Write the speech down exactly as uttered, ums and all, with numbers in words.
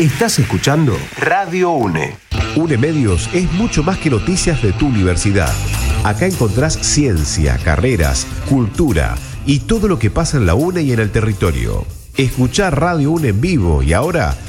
Estás escuchando Radio UNE. UNE Medios es mucho más que noticias de tu universidad. Acá encontrás ciencia, carreras, cultura y todo lo que pasa en la UNE y en el territorio. Escuchá Radio UNE en vivo y ahora